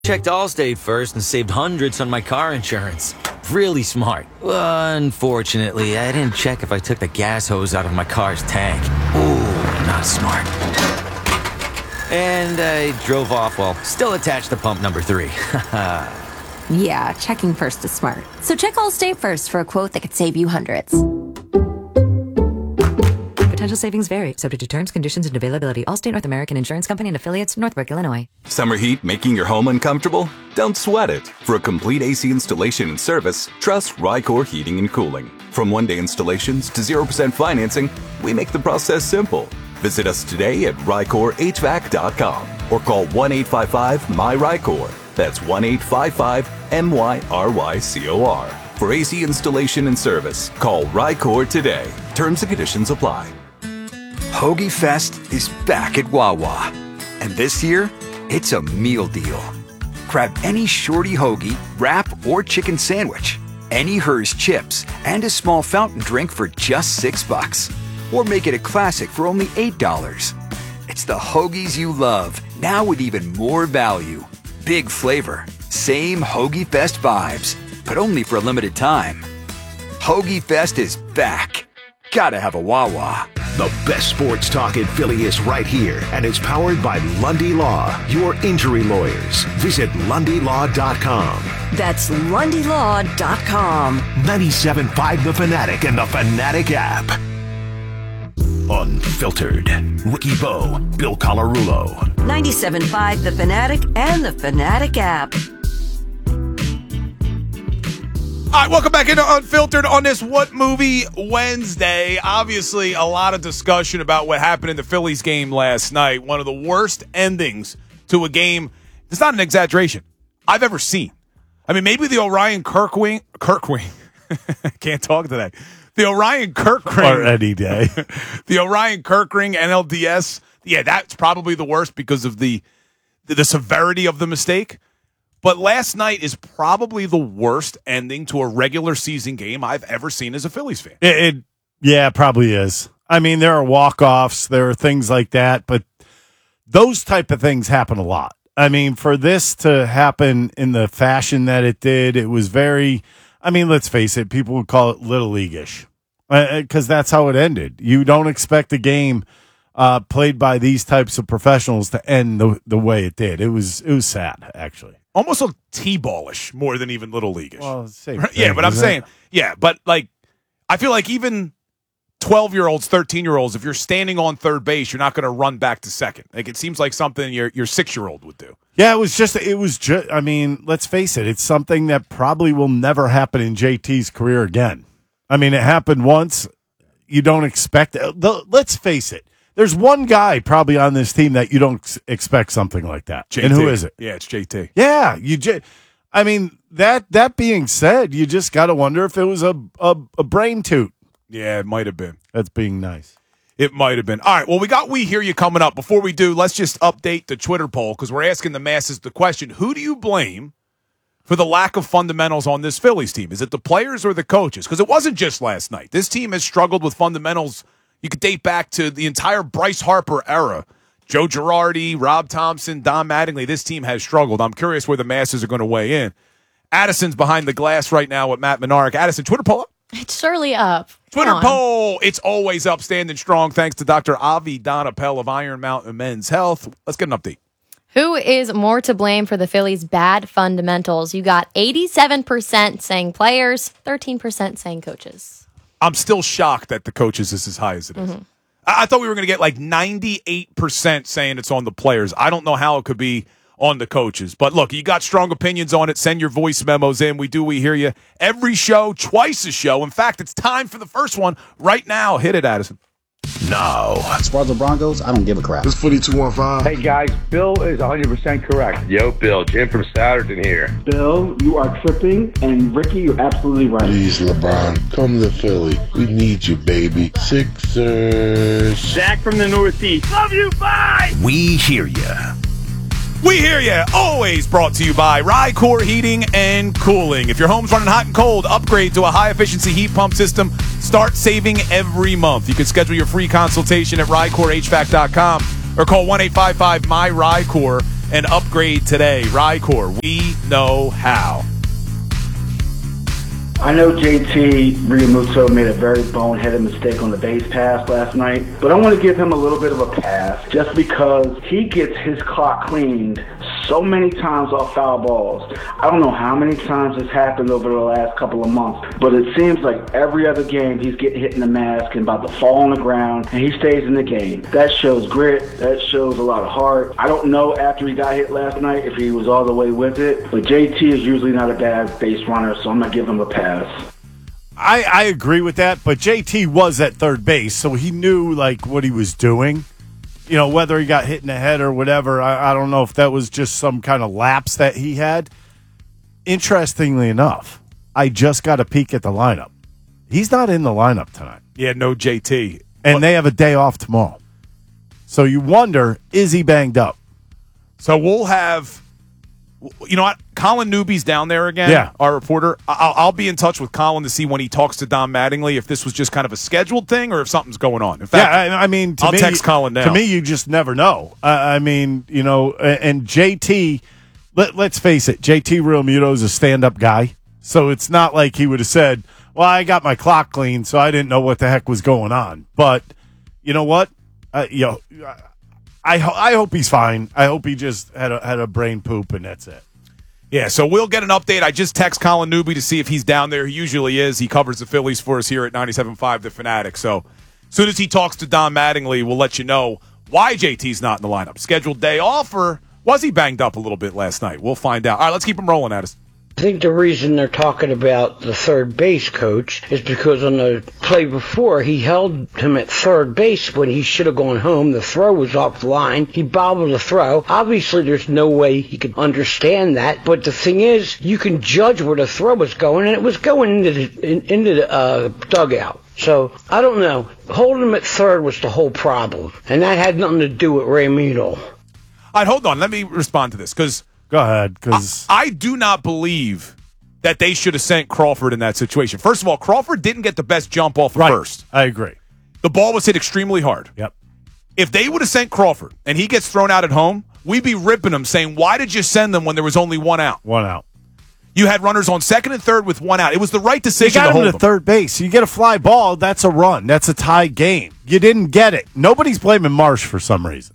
Checked Allstate first and saved hundreds on my car insurance. Really smart. Unfortunately, I didn't check if I took the gas hose out of my car's tank. Ooh, not smart. And I drove off while still attached to pump number 3. Yeah, checking first is smart. So check Allstate first for a quote that could save you hundreds. Potential savings vary, subject to terms, conditions, and availability. Allstate North American Insurance Company and affiliates, Northbrook, Illinois. Summer heat making your home uncomfortable? Don't sweat it. For a complete AC installation and service, trust Rycor Heating and Cooling. From one-day installations to 0% financing, we make the process simple. Visit us today at RycorHVAC.com or call 1-855-MY-RYCOR. That's 1-855-MYRYCOR. For AC installation and service, call Rycor today. Terms and conditions apply. Hoagie Fest is back at Wawa. And this year, it's a meal deal. Grab any shorty hoagie, wrap, or chicken sandwich, any Hers chips, and a small fountain drink for just $6. Or make it a classic for only $8. It's the hoagies you love, now with even more value. Big flavor, same Hoagie Fest vibes, but only for a limited time. Hoagie Fest is back. Gotta have a Wawa. The best sports talk in Philly is right here, and it's powered by Lundy Law, your injury lawyers. Visit LundyLaw.com. That's LundyLaw.com. 97.5 The Fanatic and the Fanatic app. Unfiltered. Ricky Bo, Bill Colarulo. 97.5 The Fanatic and the Fanatic app. All right, welcome back into Unfiltered on this What Movie Wednesday. Obviously, a lot of discussion about what happened in the Phillies game last night. One of the worst endings to a game, it's not an exaggeration, I've ever seen. I mean, maybe the Orion Kirkwing. Can't talk today. The Orion Kirkring. Or any day. The Orion Kirkring NLDS. Yeah, that's probably the worst because of the severity of the mistake. But last night is probably the worst ending to a regular season game I've ever seen as a Phillies fan. Yeah, it probably is. I mean, there are walk-offs, there are things like that, but those type of things happen a lot. I mean, for this to happen in the fashion that it did, it was very, I mean, let's face it, people would call it Little League-ish because that's how it ended. You don't expect a game played by these types of professionals to end the way it did. It was sad, actually. Almost a T-ballish more than even Little League-ish. Well, same right? thing, Yeah, but I'm saying, yeah, but like, I feel like even 12-year-olds, 13-year-olds, if you're standing on third base, you're not going to run back to second. Like, it seems like something your 6-year-old would do. Yeah, it was just, I mean, let's face it, it's something that probably will never happen in JT's career again. I mean, it happened once. You don't expect it. Let's face it. There's one guy probably on this team that you don't expect something like that. JT. And who is it? Yeah, it's JT. Yeah, I mean, that being said, you just got to wonder if it was a brain toot. Yeah, it might have been. That's being nice. It might have been. All right, well, We Hear You coming up. Before we do, let's just update the Twitter poll because we're asking the masses the question, who do you blame for the lack of fundamentals on this Phillies team? Is it the players or the coaches? Because it wasn't just last night. This team has struggled with fundamentals. You could date back to the entire Bryce Harper era. Joe Girardi, Rob Thompson, Don Mattingly. This team has struggled. I'm curious where the masses are going to weigh in. Addison's behind the glass right now with Matt Menard. Addison, Twitter poll up? It's surely up. Twitter poll. It's always up, standing strong. Thanks to Dr. Avi Donapel of Iron Mountain Men's Health. Let's get an update. Who is more to blame for the Phillies' bad fundamentals? You got 87% saying players, 13% saying coaches. I'm still shocked that the coaches is as high as it is. Mm-hmm. I thought we were going to get like 98% saying it's on the players. I don't know how it could be on the coaches. But look, you got strong opinions on it. Send your voice memos in. We hear you every show, twice a show. In fact, it's time for the first one right now. Hit it, Addison. Now, as far as the Broncos, I don't give a crap. This is 4215. Hey guys, Bill is 100% correct. Yo, Bill, Jim from Souderton here. Bill, you are tripping, and Ricky, you're absolutely right. Please, LeBron, come to Philly. We need you, baby. Sixers. Zach from the Northeast. Love you, bye! We hear ya. We hear you. Always brought to you by Rycor Heating and Cooling. If your home's running hot and cold, upgrade to a high-efficiency heat pump system. Start saving every month. You can schedule your free consultation at RycorHVAC.com or call 1-855-MY-RYCOR. and upgrade today. Rycor, we know how. I know JT Realmuto made a very boneheaded mistake on the base pass last night, but I want to give him a little bit of a pass just because he gets his clock cleaned so many times off foul balls. I don't know how many times this happened over the last couple of months, but it seems like every other game he's getting hit in the mask and about to fall on the ground, and he stays in the game. That shows grit. That shows a lot of heart. I don't know after he got hit last night if he was all the way with it, but JT is usually not a bad base runner, so I'm going to give him a pass. I agree with that, but JT was at third base, so he knew like what he was doing. You know, whether he got hit in the head or whatever, I don't know if that was just some kind of lapse that he had. Interestingly enough, I just got a peek at the lineup. He's not in the lineup tonight. Yeah, no JT. And they have a day off tomorrow. So you wonder, is he banged up? So we'll have... You know what? Colin Newby's down there again, yeah. Our reporter. I'll be in touch with Colin to see when he talks to Don Mattingly if this was just kind of a scheduled thing or if something's going on. In fact, I mean, I'll text Colin now. To me, you just never know. I mean, you know, and JT, let's face it, JT Realmuto is a stand-up guy, so it's not like he would have said, well, I got my clock clean, so I didn't know what the heck was going on. But you know what? I hope he's fine. I hope he just had a brain poop and that's it. Yeah, so we'll get an update. I just text Colin Newby to see if he's down there. He usually is. He covers the Phillies for us here at 97.5 The Fanatic. So as soon as he talks to Don Mattingly, we'll let you know why JT's not in the lineup. Scheduled day off, or was he banged up a little bit last night? We'll find out. All right, let's keep him rolling at us. I think the reason they're talking about the third base coach is because on the play before, he held him at third base when he should have gone home. The throw was off the line. He bobbled the throw. Obviously, there's no way he could understand that. But the thing is, you can judge where the throw was going, and it was going into the dugout. So, I don't know. Holding him at third was the whole problem. And that had nothing to do with Realmuto. All right, hold on. Let me respond to this, because... Go ahead, because I do not believe that they should have sent Crawford in that situation. First of all, Crawford didn't get the best jump off the first. I agree. The ball was hit extremely hard. Yep. If they would have sent Crawford and he gets thrown out at home, we'd be ripping him, saying, why did you send them when there was only one out? One out. You had runners on second and third with one out. It was the right decision to hold him to third base. You get a fly ball, that's a run. That's a tie game. You didn't get it. Nobody's blaming Marsh for some reason.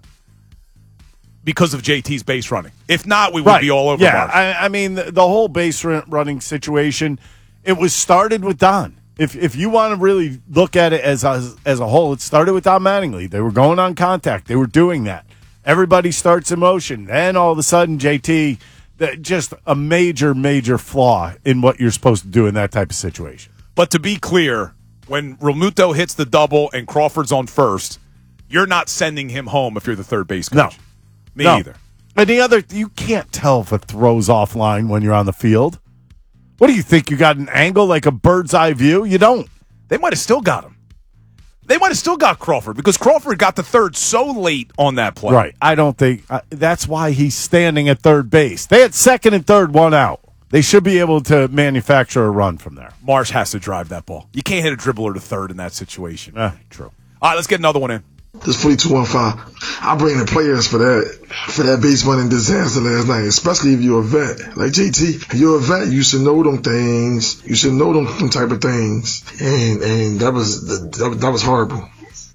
Because of JT's base running. If not, we would be all over Marsh. I mean, the whole base running situation, it was started with Don. If you want to really look at it as a whole, it started with Don Mattingly. They were going on contact. They were doing that. Everybody starts in motion. Then all of a sudden, JT, just a major, major flaw in what you're supposed to do in that type of situation. But to be clear, when Realmuto hits the double and Crawford's on first, you're not sending him home if you're the third base coach. No. Me either. And the other, you can't tell if it throws offline when you're on the field. What do you think? You got an angle like a bird's eye view? You don't. They might have still got him. They might have still got Crawford because Crawford got the third so late on that play. Right. I don't think that's why he's standing at third base. They had second and third, one out. They should be able to manufacture a run from there. Marsh has to drive that ball. You can't hit a dribbler to third in that situation. True. All right, let's get another one in. This 4215. I bring the players for that base running disaster last night, especially if you're a vet. Like JT, if you're a vet, you should know them things. You should know them type of things. And that was horrible.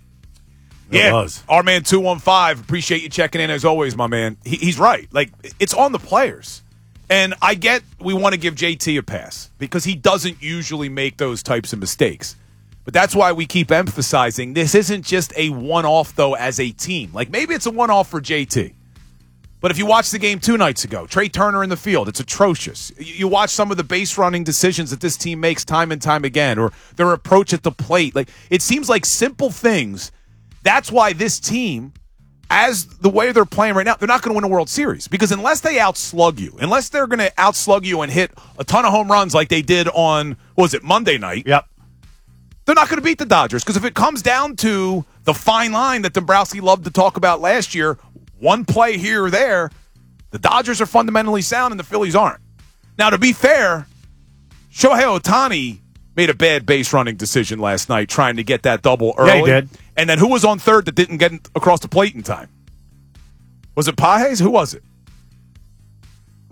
Yeah, our man 215. Appreciate you checking in as always, my man. He's right. Like, it's on the players. And I get we want to give JT a pass because he doesn't usually make those types of mistakes. But that's why we keep emphasizing this isn't just a one-off, though, as a team. Like, maybe it's a one-off for JT. But if you watch the game 2 nights ago, Trey Turner in the field, it's atrocious. You watch some of the base-running decisions that this team makes time and time again, or their approach at the plate. Like, it seems like simple things. That's why this team, as the way they're playing right now, they're not going to win a World Series. Because unless they outslug you, unless they're going to outslug you and hit a ton of home runs like they did on, Monday night? Yep. They're not going to beat the Dodgers because if it comes down to the fine line that Dombrowski loved to talk about last year, one play here or there, the Dodgers are fundamentally sound and the Phillies aren't. Now, to be fair, Shohei Ohtani made a bad base running decision last night trying to get that double early. Yeah, he did. And then who was on third that didn't get across the plate in time? Was it Pages? Who was it?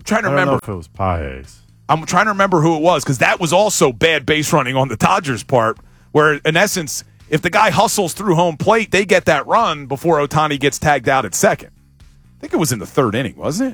trying to I don't remember know if it was Pages. I'm trying to remember who it was, because that was also bad base running on the Dodgers' part, where, in essence, if the guy hustles through home plate, they get that run before Ohtani gets tagged out at second. I think it was in the third inning, wasn't it?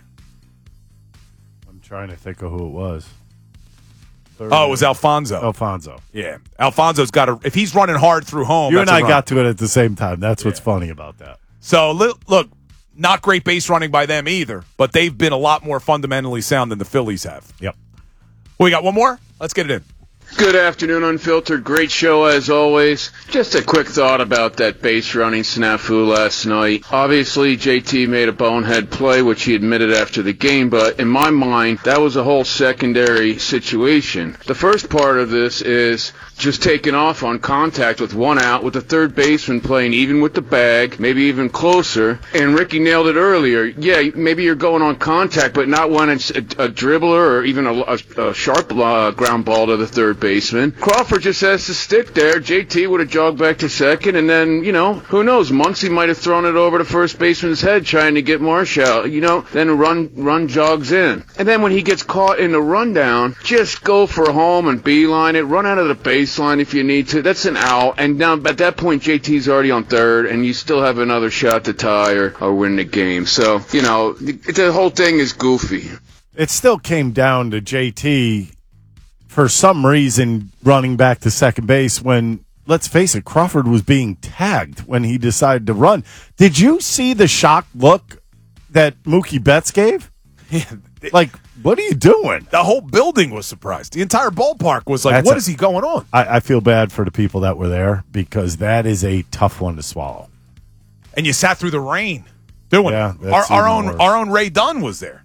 I'm trying to think of who it was. It was Alfonso. Alfonso. Yeah. Alfonso's got to – if he's running hard through home, You and that's I a run. got to it at the same time. That's what's funny about that. So, look, not great base running by them either, but they've been a lot more fundamentally sound than the Phillies have. Yep. We got one more? Let's get it in. Good afternoon, Unfiltered. Great show as always. Just a quick thought about that base running snafu last night. Obviously, JT made a bonehead play, which he admitted after the game, but in my mind, that was a whole secondary situation. The first part of this is just taking off on contact with one out, with the third baseman playing even with the bag, maybe even closer. And Ricky nailed it earlier. Yeah, maybe you're going on contact, but not when it's a dribbler or even a sharp ground ball to the third baseman. Crawford just has to stick there. JT would have jogged back to second, and then, who knows? Muncy might have thrown it over to first baseman's head trying to get Marsh out, then run jogs in. And then when he gets caught in the rundown, just go for home and beeline it, run out of the baseline if you need to. That's an out. And now at that point, JT's already on third, and you still have another shot to tie or win the game. So, the whole thing is goofy. It still came down to JT for some reason running back to second base when, let's face it, Crawford was being tagged when he decided to run. Did you see the shocked look that Mookie Betts gave? Like, what are you doing? The whole building was surprised. The entire ballpark was like, what is he going on? I feel bad for the people that were there because that is a tough one to swallow. And you sat through the rain doing it. That's Our even worse. own Ray Dunn was there.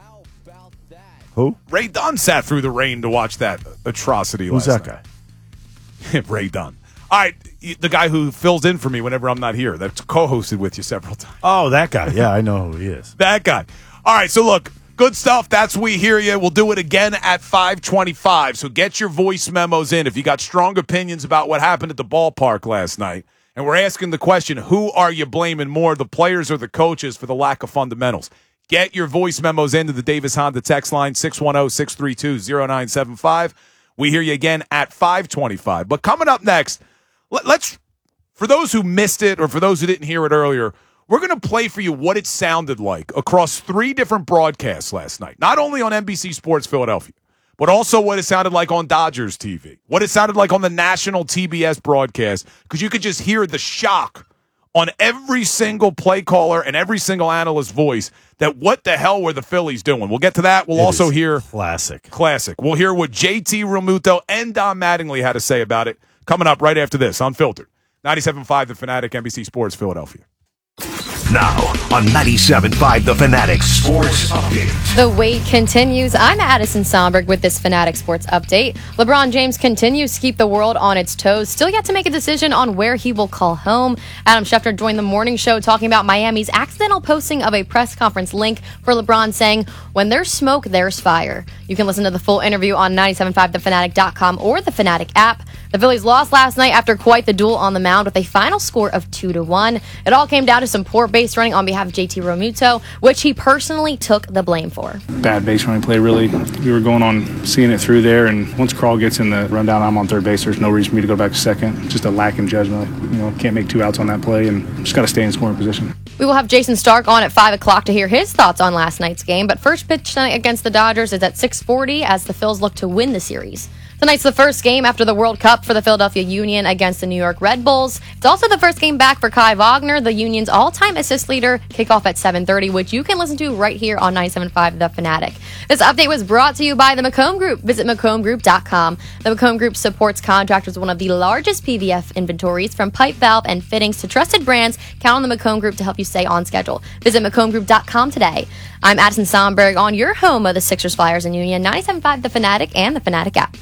Who? Ray Dunn sat through the rain to watch that atrocity Who's last that guy? Ray Dunn. All right, the guy who fills in for me whenever I'm not here, that's co-hosted with you several times. Oh, that guy. Yeah, I know who he is. That guy. All right, so look, good stuff. That's We Hear You. We'll do it again at 5:25. So get your voice memos in if you got strong opinions about what happened at the ballpark last night. And we're asking the question, who are you blaming more, the players or the coaches, for the lack of fundamentals? Get your voice memos into the Davis Honda text line, 610-632-0975. We hear you again at 5:25. But coming up next, let's, for those who missed it or for those who didn't hear it earlier, we're going to play for you what it sounded like across 3 different broadcasts last night. Not only on NBC Sports Philadelphia, but also what it sounded like on Dodgers TV, what it sounded like on the national TBS broadcast, because you could just hear the shock on every single play caller and every single analyst's voice that what the hell were the Phillies doing? We'll get to that. We'll also hear Classic. We'll hear what JT Realmuto and Don Mattingly had to say about it coming up right after this, Unfiltered. 97.5 The Fanatic, NBC Sports Philadelphia. Now on 97.5 The Fanatic Sports Update. The wait continues. I'm Addison Somberg with this Fanatic Sports Update. LeBron James continues to keep the world on its toes. Still yet to make a decision on where he will call home. Adam Schefter joined the morning show talking about Miami's accidental posting of a press conference link for LeBron saying, "When there's smoke, there's fire." You can listen to the full interview on 975thefanatic.com or the Fanatic app. The Phillies lost last night after quite the duel on the mound with a final score of 2-1. It all came down to some poor base running on behalf of JT Realmuto, which he personally took the blame for. Bad base running play, really. We were going on seeing it through there, and once Carl gets in the rundown, I'm on third base. There's no reason for me to go back to second. Just a lack in judgment. Can't make 2 outs on that play, and just got to stay in scoring position. We will have Jason Stark on at 5 o'clock to hear his thoughts on last night's game, but first pitch tonight against the Dodgers is at 6:40 as the Phils look to win the series. Tonight's the first game after the World Cup for the Philadelphia Union against the New York Red Bulls. It's also the first game back for Kai Wagner, the Union's all-time assist leader. Kickoff at 7:30, which you can listen to right here on 97.5 The Fanatic. This update was brought to you by the McComb Group. Visit McCombGroup.com. The McComb Group supports contractors with one of the largest PVF inventories, from pipe, valve, and fittings to trusted brands. Count on the McComb Group to help you stay on schedule. Visit McCombGroup.com today. I'm Addison Somberg on your home of the Sixers, Flyers, and Union, 97.5 The Fanatic and the Fanatic app.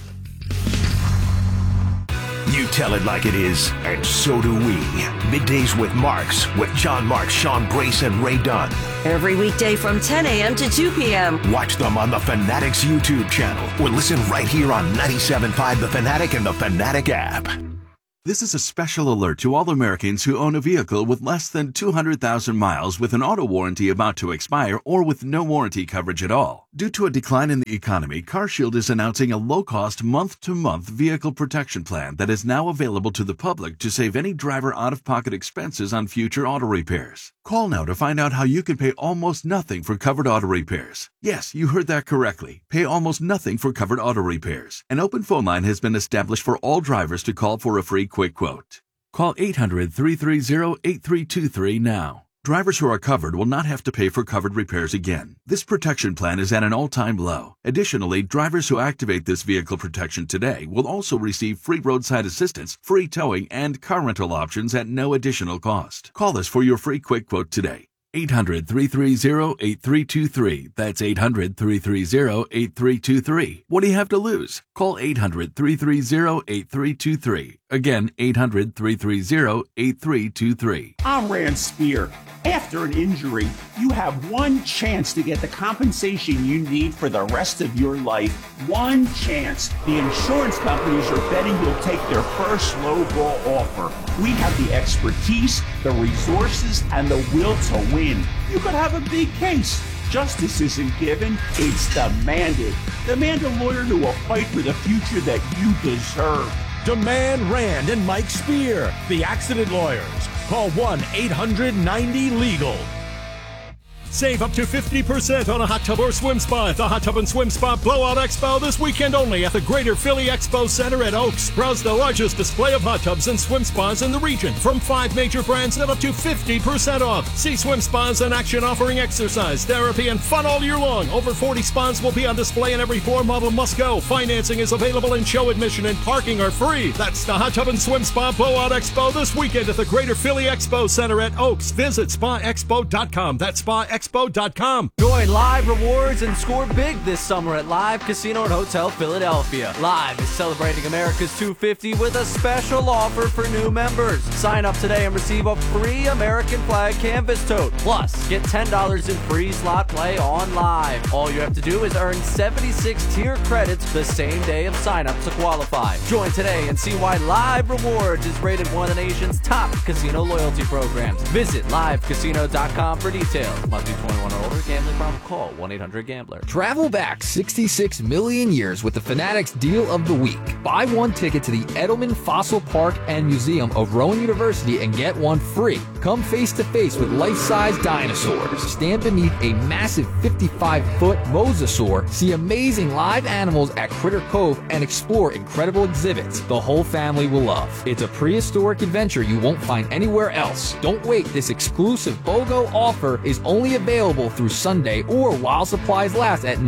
You tell it like it is, and so do we. Middays with Marks, with John Marks, Sean Brace, and Ray Dunn. Every weekday from 10 a.m. to 2 p.m. Watch them on the Fanatics YouTube channel, or listen right here on 97.5 The Fanatic and the Fanatic app. This is a special alert to all Americans who own a vehicle with less than 200,000 miles with an auto warranty about to expire or with no warranty coverage at all. Due to a decline in the economy, CarShield is announcing a low-cost month-to-month vehicle protection plan that is now available to the public to save any driver out-of-pocket expenses on future auto repairs. Call now to find out how you can pay almost nothing for covered auto repairs. Yes, you heard that correctly. Pay almost nothing for covered auto repairs. An open phone line has been established for all drivers to call for a free quick quote. Call 800-330-8323 now. Drivers who are covered will not have to pay for covered repairs again. This protection plan is at an all-time low. Additionally, drivers who activate this vehicle protection today will also receive free roadside assistance, free towing, and car rental options at no additional cost. Call us for your free quick quote today. 800-330-8323. That's 800-330-8323. What do you have to lose? Call 800-330-8323. Again, 800-330-8323. I'm Rand Spear. After an injury, you have one chance to get the compensation you need for the rest of your life. One chance. The insurance companies are betting you'll take their first lowball offer. We have the expertise, the resources, and the will to win. You could have a big case. Justice isn't given, it's demanded. Demand a lawyer who will fight for the future that you deserve. Demand Rand and Mike Spear, the accident lawyers. Call 1-800-90-LEGAL. Save up to 50% on a hot tub or swim spa at the Hot Tub and Swim Spa Blowout Expo this weekend only at the Greater Philly Expo Center at Oaks. Browse the largest display of hot tubs and swim spas in the region from 5 major brands at up to 50% off. See swim spas in action offering exercise, therapy, and fun all year long. Over 40 spas will be on display and every floor model must go. Financing is available and show admission and parking are free. That's the Hot Tub and Swim Spa Blowout Expo this weekend at the Greater Philly Expo Center at Oaks. Visit spaexpo.com. That's spaexpo.com. Join Live Rewards and score big this summer at Live Casino and Hotel Philadelphia. Live is celebrating America's 250 with a special offer for new members. Sign up today and receive a free American flag canvas tote. Plus, get $10 in free slot play on Live. All you have to do is earn 76 tier credits the same day of sign up to qualify. Join today and see why Live Rewards is rated one of the nation's top casino loyalty programs. Visit livecasino.com for details. Must be 21 or older. Gambling problem? Call 1-800-GAMBLER. Travel back 66 million years with the Fanatics Deal of the Week. Buy one ticket to the Edelman Fossil Park and Museum of Rowan University and get one free. Come face to face with life-size dinosaurs. Stand beneath a massive 55-foot mosasaur, see amazing live animals at Critter Cove, and explore incredible exhibits the whole family will love. It's a prehistoric adventure you won't find anywhere else. Don't wait. This exclusive BOGO offer is only available through Sunday or while supplies last at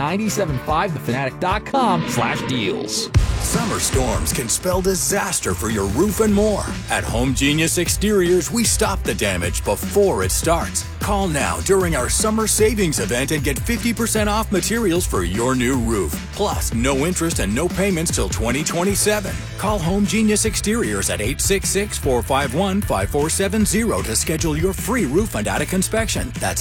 975thefanatic.com/deals. Summer storms can spell disaster for your roof and more. At Home Genius Exteriors, we stop the damage before it starts. Call now during our summer savings event and get 50% off materials for your new roof. Plus, no interest and no payments till 2027. Call Home Genius Exteriors at 866-451-5470 to schedule your free roof and attic inspection. That's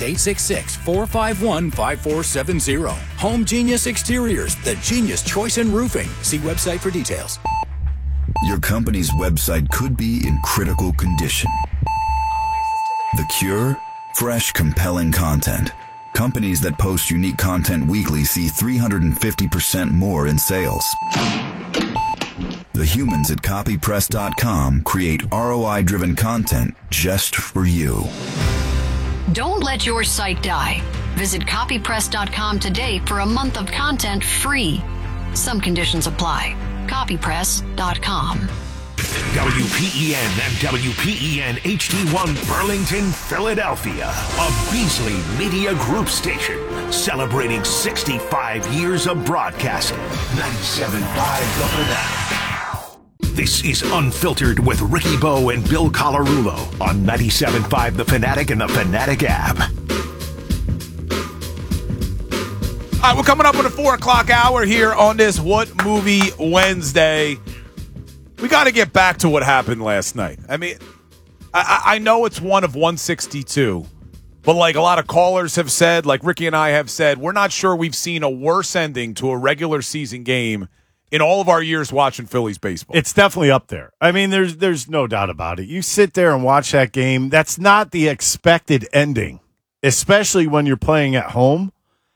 866-451-5470. Home Genius Exteriors, the genius choice in roofing. See website for details. Your company's website could be in critical condition. The cure? Fresh, compelling content. Companies that post unique content weekly see 350% more in sales. The humans at copypress.com create ROI-driven content just for you. Don't let your site die. Visit copypress.com today for a month of content free. Some conditions apply. Copypress.com. WPEN and WPEN HD1 Burlington, Philadelphia, a Beasley Media Group station celebrating 65 years of broadcasting. 97.5 The Fanatic. This is Unfiltered with Ricky Bo and Bill Colarulo on 97.5 The Fanatic and the Fanatic app. All right, we're coming up on the 4 o'clock hour here on this What Movie Wednesday. We got to get back to what happened last night. I mean, I know it's one of 162, but like a lot of callers have said, like Ricky and I have said, we're not sure we've seen a worse ending to a regular season game in all of our years watching Phillies baseball. It's definitely up there. I mean, there's no doubt about it. You sit there and watch that game. That's not the expected ending, especially when you're playing at home.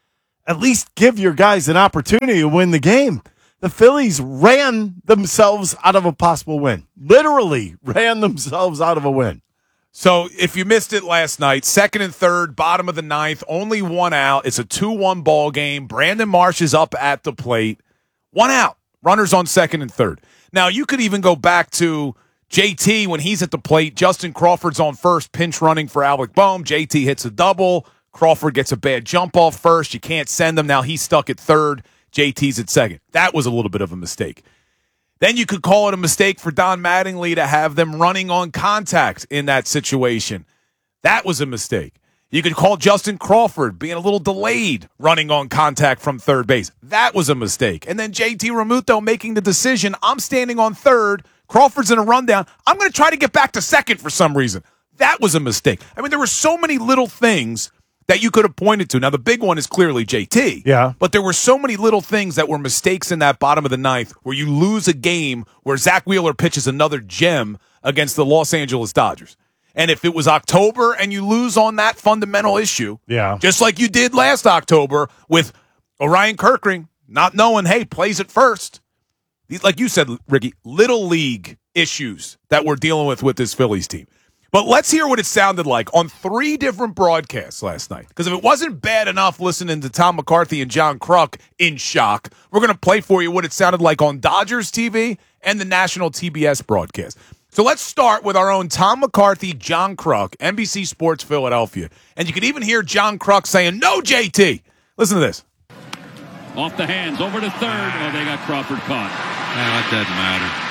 At least give your guys an opportunity to win the game. The Phillies ran themselves out of a possible win. Literally ran themselves out of a win. So if you missed it last night, second and third, bottom of the ninth, only one out. It's a 2-1 ball game. Brandon Marsh is up at the plate. One out. Runners on second and third. Now, you could even go back to JT when he's at the plate. Justin Crawford's on first, pinch running for Alec Boehm. JT hits a double. Crawford gets a bad jump off first. You can't send him. Now he's stuck at third. JT's at second. That was a little bit of a mistake. Then you could call it a mistake for Don Mattingly to have them running on contact in that situation. That was a mistake. You could call Justin Crawford being a little delayed running on contact from third base. That was a mistake. And then JT Realmuto making the decision, I'm standing on third, Crawford's in a rundown, I'm going to try to get back to second for some reason. That was a mistake. I mean, there were so many little things that you could have pointed to. Now, the big one is clearly JT. Yeah. But there were so many little things that were mistakes in that bottom of the ninth where you lose a game where Zach Wheeler pitches another gem against the Los Angeles Dodgers. And if it was October and you lose on that fundamental issue, just like you did last October with Orion Kirkring not knowing, hey, plays it first. Like you said, Ricky, little league issues that we're dealing with this Phillies team. But let's hear what it sounded like on 3 different broadcasts last night. Because if it wasn't bad enough listening to Tom McCarthy and John Kruk in shock, we're going to play for you what it sounded like on Dodgers TV and the national TBS broadcast. So let's start with our own Tom McCarthy, John Kruk, NBC Sports Philadelphia. And you can even hear John Kruk saying, no, JT. Listen to this. Off the hands, over to third. Oh, they got Crawford caught. That doesn't matter.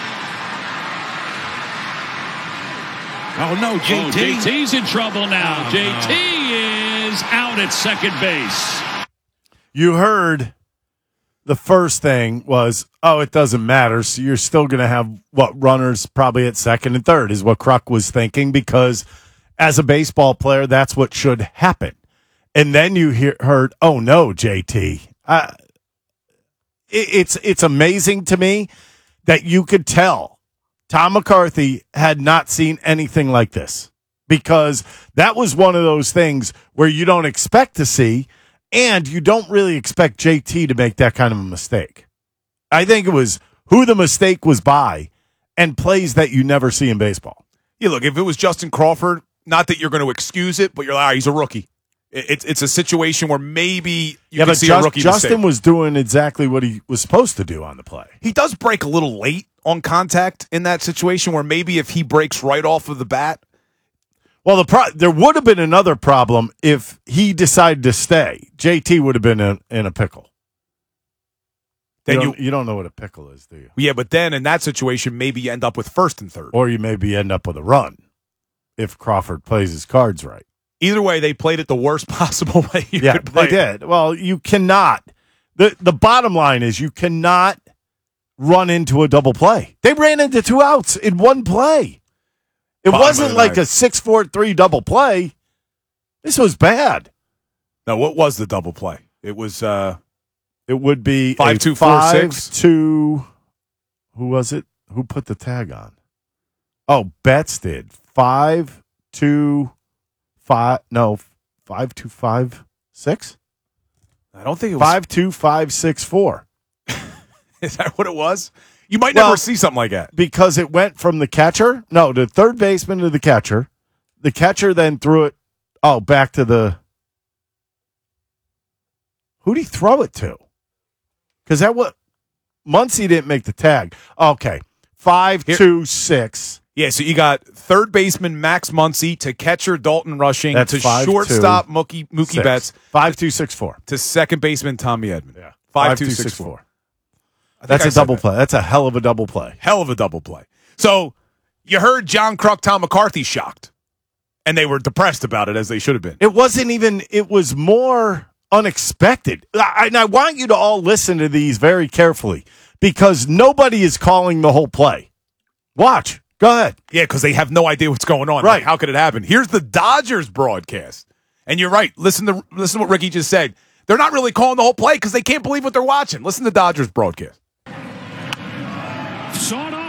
Oh, no, JT. JT's in trouble now. JT is out at second base. You heard the first thing was, it doesn't matter. So you're still going to have, runners probably at second and third is what Kruk was thinking, because as a baseball player, that's what should happen. And then you heard, oh, no, JT. It's amazing to me that you could tell Tom McCarthy had not seen anything like this, because that was one of those things where you don't expect to see, and you don't really expect JT to make that kind of a mistake. I think it was who the mistake was by and plays that you never see in baseball. Yeah, look, if it was Justin Crawford, not that you're going to excuse it, but you're like, he's a rookie. It's a situation where maybe you can see a rookie Justin mistake. Was doing exactly what he was supposed to do on the play. He does break a little late on contact in that situation where maybe if he breaks right off of the bat. Well, there would have been another problem if he decided to stay. JT would have been in a pickle. Then you don't know what a pickle is, do you? Yeah, but then in that situation, maybe you end up with first and third. Or you maybe end up with a run if Crawford plays his cards right. Either way, they played it the worst possible way you could play. They did. Well, you cannot. The bottom line is you cannot run into a double play. They ran into 2 outs in one play. It wasn't like a 6-4-3 double play. This was bad. Now, what was the double play? It was it would be 5-2-4-6. Who was it? Who put the tag on? Oh, Betts did. 5-2-5. No, 5-2-5-6. I don't think it was 5-2-5-6-4. Is that what it was? You might never see something like that. Because it went from the catcher, the third baseman to the catcher. The catcher then threw it, back to the... Who'd he throw it to? Because Muncy didn't make the tag. Okay, 5-2-6. Yeah, so you got third baseman Max Muncy to catcher Dalton Rushing to 5-2, shortstop Mookie Betts. 5-2-6-4. To second baseman Tommy Edman. Yeah. 5-2-6-4. That's a double play. That's a hell of a double play. Hell of a double play. So you heard John Kruk, Tom McCarthy shocked, and they were depressed about it, as they should have been. It wasn't even, it was more unexpected. And I want you to all listen to these very carefully, because nobody is calling the whole play. Watch. Go ahead. Yeah, because they have no idea what's going on. Right. Like, how could it happen? Here's the Dodgers broadcast. And you're right. Listen to what Ricky just said. They're not really calling the whole play because they can't believe what they're watching. Listen to the Dodgers broadcast.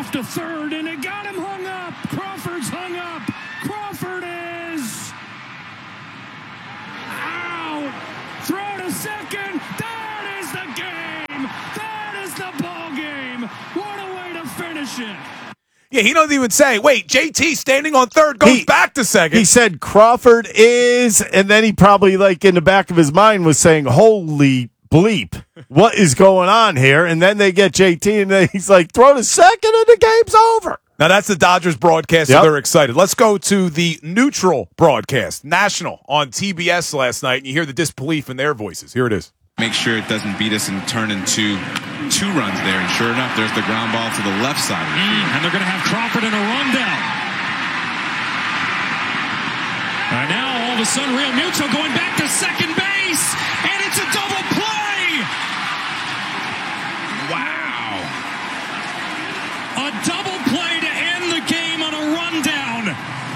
off to third, and they got him hung up. Crawford's hung up. Crawford is out. Throw to second. That is the game. That is the ball game. What a way to finish it. Yeah, he doesn't even say, wait, JT standing on third goes back to second. He said Crawford is, and then he probably, like, in the back of his mind was saying, holy bleep, what is going on here? And then they get JT, and then he's like, throw to second, and the game's over. Now, that's the Dodgers broadcast, so they're excited. Let's go to the neutral broadcast, national, on TBS last night, and you hear the disbelief in their voices. Here it is. Make sure it doesn't beat us and turn into 2 runs there. And sure enough, there's the ground ball to the left side of the field. And they're going to have Crawford in a rundown. And now, all of a sudden, Real Muto going back to second base. And it's a double play. Wow. A double play to end the game on a rundown.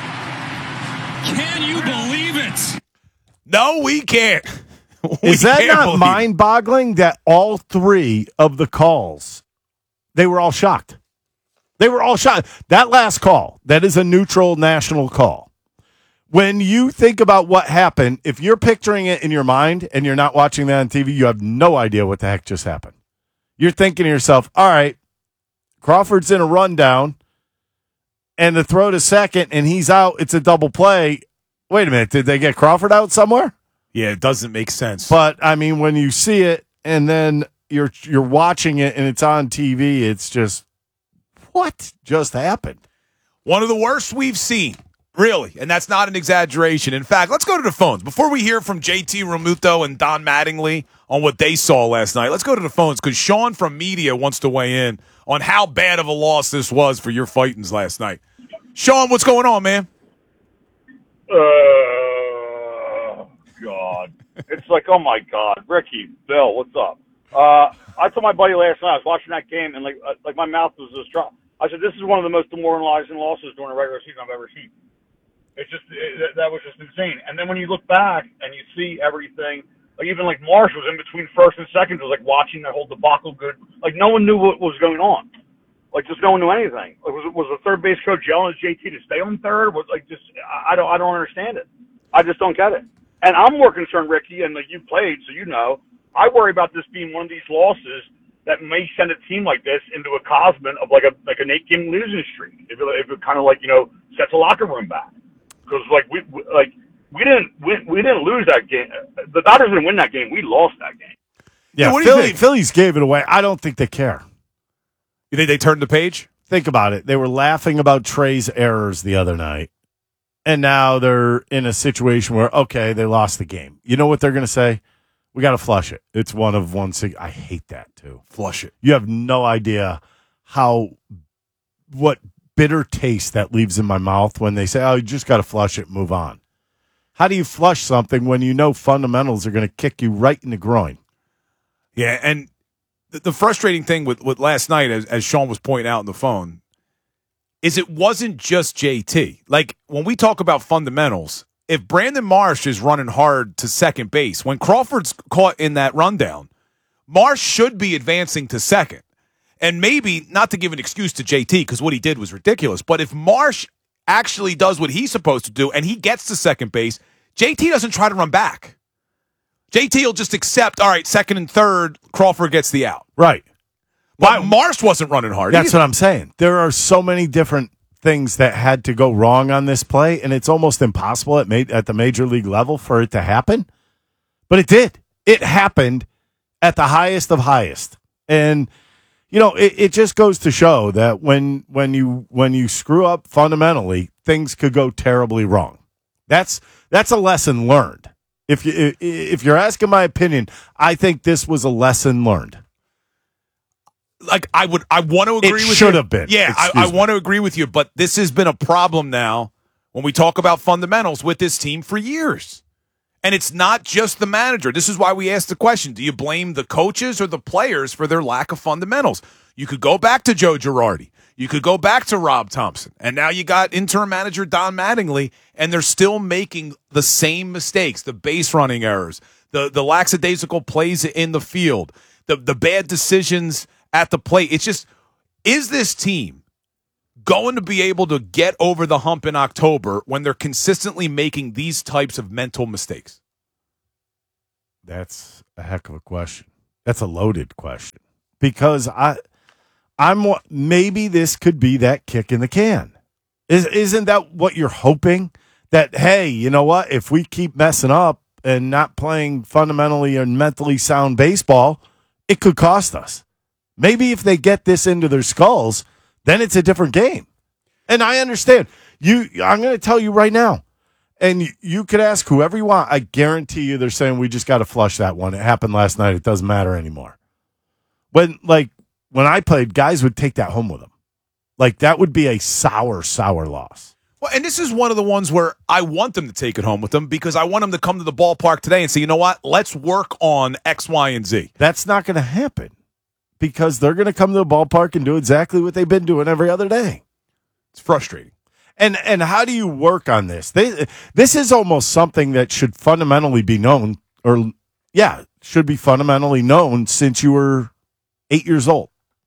Can you believe it? No, we can't. Is that not mind-boggling that all 3 of the calls, they were all shocked? They were all shocked. That last call, that is a neutral national call. When you think about what happened, if you're picturing it in your mind and you're not watching that on TV, you have no idea what the heck just happened. You're thinking to yourself, all right, Crawford's in a rundown, and the throw to second, and he's out. It's a double play. Wait a minute. Did they get Crawford out somewhere? Yeah, it doesn't make sense. But, I mean, when you see it and then you're watching it and it's on TV, it's just, what just happened? One of the worst we've seen, really, and that's not an exaggeration. In fact, let's go to the phones. Before we hear from JT Realmuto and Don Mattingly on what they saw last night, let's go to the phones because Sean from media wants to weigh in on how bad of a loss this was for your Fightins last night. Sean, what's going on, man? God. It's like, oh my God. Ricky, Bill, what's up? I told my buddy last night, I was watching that game, and like my mouth was just dropped. I said, this is one of the most demoralizing losses during a regular season I've ever seen. It's just, that was just insane. And then when you look back and you see everything, like even like Marsh was in between first and second, it was like watching that whole debacle good. Like no one knew what was going on. Like just no one knew anything. Like, was the third base coach yelling at JT to stay on third? Was like just, I don't understand it. I just don't get it. And I'm more concerned, Ricky, and like you played, so you know, I worry about this being one of these losses that may send a team like this into a cosmos of like an 8-game losing streak. If it kind of like, you know, sets a locker room back, because like we didn't lose that game. The Dodgers didn't win that game. We lost that game. Yeah, what do you think? Phillies gave it away. I don't think they care. You think they turned the page? Think about it. They were laughing about Trey's errors the other night. And now they're in a situation where, okay, they lost the game. You know what they're going to say? We got to flush it. It's one of one. I hate that, too. Flush it. You have no idea what bitter taste that leaves in my mouth when they say, oh, you just got to flush it and move on. How do you flush something when you know fundamentals are going to kick you right in the groin? Yeah, and the frustrating thing with last night, as Sean was pointing out on the phone, is it wasn't just JT. Like, when we talk about fundamentals, if Brandon Marsh is running hard to second base, when Crawford's caught in that rundown, Marsh should be advancing to second. And maybe, not to give an excuse to JT, because what he did was ridiculous, but if Marsh actually does what he's supposed to do and he gets to second base, JT doesn't try to run back. JT will just accept, all right, second and third, Crawford gets the out. Right. But Marsh wasn't running hard. That's what I'm saying. There are so many different things that had to go wrong on this play, and it's almost impossible at the major league level for it to happen. But it did. It happened at the highest of highest. And, you know, it just goes to show that when you screw up fundamentally, things could go terribly wrong. That's a lesson learned. If you're asking my opinion, I think this was a lesson learned. Like, I want to agree with you. It should have been. Yeah, I want to agree with you, but this has been a problem now when we talk about fundamentals with this team for years. And it's not just the manager. This is why we asked the question, do you blame the coaches or the players for their lack of fundamentals? You could go back to Joe Girardi. You could go back to Rob Thompson. And now you got interim manager Don Mattingly, and they're still making the same mistakes, the base running errors, the lackadaisical plays in the field, the bad decisions at the plate. It's just, is this team going to be able to get over the hump in October when they're consistently making these types of mental mistakes? That's a heck of a question. That's a loaded question because maybe this could be that kick in the can. Isn't that what you're hoping? That, hey, you know what? If we keep messing up and not playing fundamentally and mentally sound baseball, it could cost us. Maybe if they get this into their skulls, then it's a different game. And I understand. I'm going to tell you right now, and you could ask whoever you want. I guarantee you they're saying we just got to flush that one. It happened last night. It doesn't matter anymore. When I played, guys would take that home with them. Like, that would be a sour loss. Well, and this is one of the ones where I want them to take it home with them because I want them to come to the ballpark today and say, you know what, let's work on X, Y, and Z. That's not going to happen because they're going to come to the ballpark and do exactly what they've been doing every other day. It's frustrating. And how do you work on this? This is almost something that should fundamentally be known, should be fundamentally known since you were 8 years old.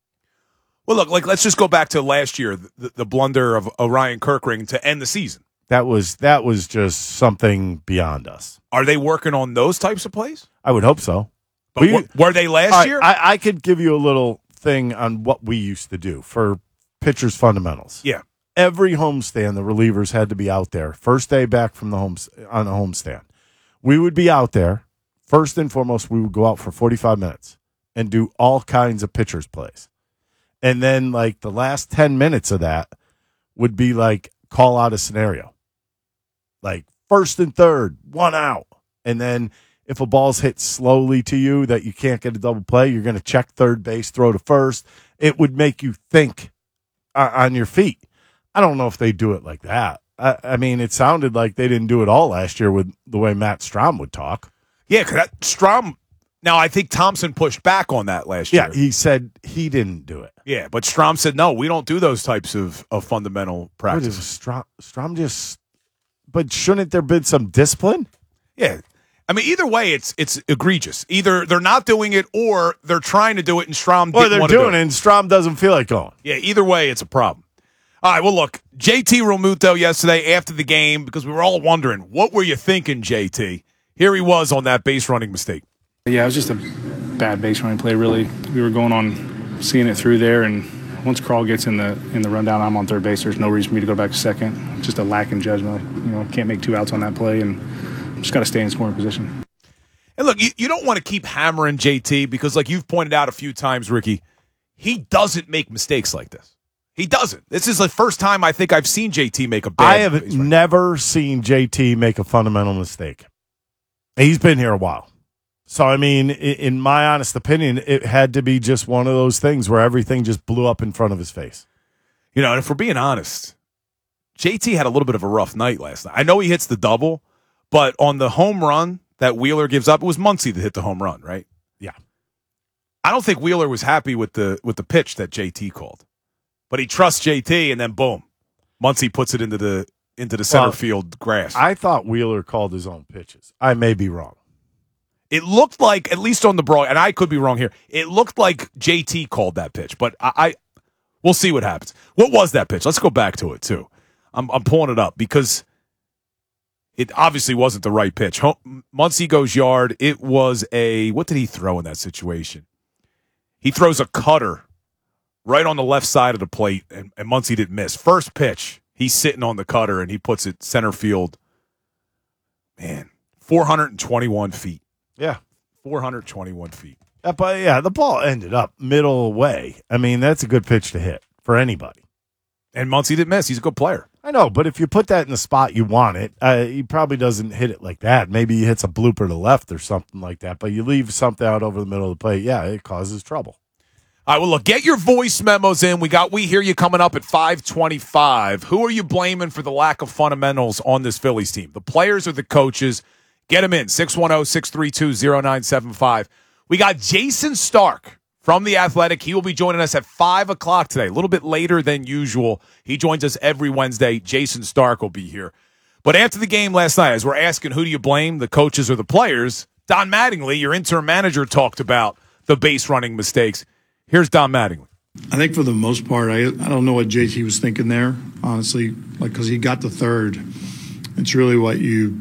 Well, look, let's just go back to last year, the blunder of Orion Kirkring to end the season. That was just something beyond us. Are they working on those types of plays? I would hope so. But were they last year? I could give you a little thing on what we used to do for pitchers' fundamentals. Yeah. Every homestand, the relievers had to be out there. First day back from on a homestand. We would be out there. First and foremost, we would go out for 45 minutes and do all kinds of pitchers' plays. And then, like, the last 10 minutes of that would be, like, call out a scenario. Like, first and third, 1 out. And then if a ball's hit slowly to you that you can't get a double play, you're going to check third base, throw to first. It would make you think on your feet. I don't know if they do it like that. I mean, it sounded like they didn't do it all last year with the way Matt Strom would talk. Yeah, because Strom... Now, I think Thompson pushed back on that last year. Yeah, he said he didn't do it. Yeah, but Strom said, no, we don't do those types of fundamental practices. Strom just... But shouldn't there been some discipline? Yeah. I mean, either way, it's egregious. Either they're not doing it or they're trying to do it and Strom didn't want to do it. Or they're doing it and Strom doesn't feel like going. Yeah, either way, it's a problem. All right, well, look, JT Realmuto yesterday after the game, because we were all wondering, what were you thinking, JT? Here he was on that base running mistake. Yeah, it was just a bad base running play, really. We were going on seeing it through there, and once Krall gets in the rundown, I'm on third base. There's no reason for me to go back to second. Just a lack in judgment. Can't make 2 outs on that play, and just got to stay in scoring position. And look, you don't want to keep hammering JT because, like you've pointed out a few times, Ricky, he doesn't make mistakes like this. He doesn't. This is the first time I think I've seen JT make a bad I have never seen JT make a fundamental mistake. He's been here a while. So, I mean, in my honest opinion, it had to be just one of those things where everything just blew up in front of his face. And if we're being honest, JT had a little bit of a rough night last night. I know he hits the double, but on the home run that Wheeler gives up, it was Muncy that hit the home run, right? Yeah. I don't think Wheeler was happy with the pitch that JT called. But he trusts JT, and then boom, Muncy puts it into the center field grass. I thought Wheeler called his own pitches. I may be wrong. It looked like, at least on the broad, and I could be wrong here, it looked like JT called that pitch, but we'll see what happens. What was that pitch? Let's go back to it, too. I'm pulling it up because it obviously wasn't the right pitch. Muncy goes yard. It was what did he throw in that situation? He throws a cutter right on the left side of the plate, and Muncy didn't miss. First pitch, he's sitting on the cutter, and he puts it center field. Man, 421 feet. Yeah. 421 feet. But, yeah, the ball ended up middle way. I mean, that's a good pitch to hit for anybody. And Muncy didn't miss. He's a good player. I know, but if you put that in the spot you want it, he probably doesn't hit it like that. Maybe he hits a blooper to left or something like that, but you leave something out over the middle of the plate, yeah, it causes trouble. All right, well, look, get your voice memos in. We hear you coming up at 5:25. Who are you blaming for the lack of fundamentals on this Phillies team? The players or the coaches? Get them in, 610-632-0975. We got Jason Stark from The Athletic. He will be joining us at 5 o'clock today, a little bit later than usual. He joins us every Wednesday. Jason Stark will be here. But after the game last night, as we're asking who do you blame, the coaches or the players, Don Mattingly, your interim manager, talked about the base running mistakes. Here's Don Mattingly. I think for the most part, I don't know what JT was thinking there, honestly, because he got the third. It's really what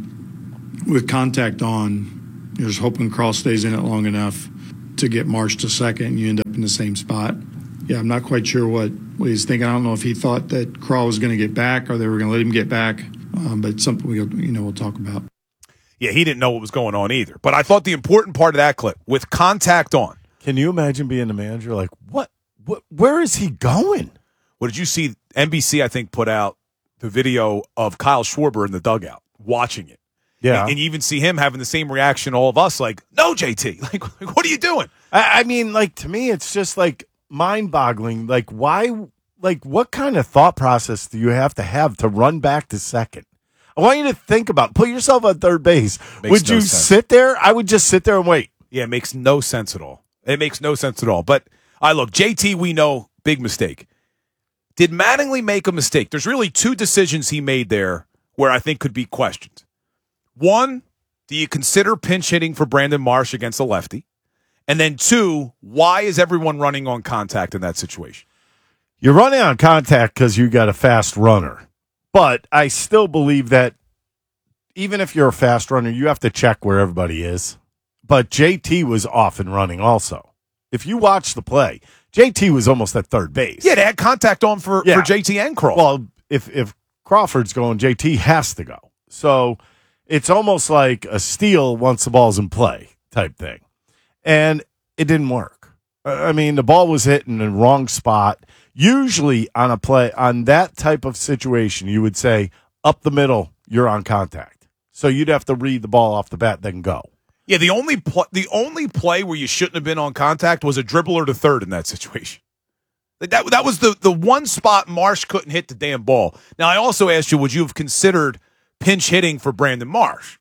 with contact on, you're just hoping Krall stays in it long enough to get Marsh to second, and you end up in the same spot. Yeah, I'm not quite sure what he's thinking. I don't know if he thought that Krall was going to get back or they were going to let him get back, but it's something we'll talk about. Yeah, he didn't know what was going on either. But I thought the important part of that clip, with contact on. Can you imagine being the manager? Like, what? Where is he going? What did you see? NBC, I think, put out the video of Kyle Schwarber in the dugout watching it. Yeah. And you even see him having the same reaction, all of us, like, no, JT. Like, what are you doing? I mean, like, to me, it's just, like, mind-boggling. Like, why? Like, what kind of thought process do you have to run back to second? I want you to think about, put yourself on third base. Would you sit there? I would just sit there and wait. Yeah, it makes no sense at all. It makes no sense at all. But, look, JT, we know, big mistake. Did Mattingly make a mistake? There's really two decisions he made there where I think could be questioned. One, do you consider pinch hitting for Brandon Marsh against a lefty? And then two, why is everyone running on contact in that situation? You're running on contact because you got a fast runner. But I still believe that even if you're a fast runner, you have to check where everybody is. But JT was off and running also. If you watch the play, JT was almost at third base. Yeah, they had contact on for JT and Crawford. Well, if Crawford's going, JT has to go. So it's almost like a steal once the ball's in play type thing. And it didn't work. I mean, the ball was hit in the wrong spot. Usually on a play, on that type of situation, you would say, up the middle, you're on contact. So you'd have to read the ball off the bat, then go. Yeah, the only play where you shouldn't have been on contact was a dribbler to third in that situation. That was the one spot Marsh couldn't hit the damn ball. Now, I also asked you, would you have considered pinch hitting for Brandon Marsh?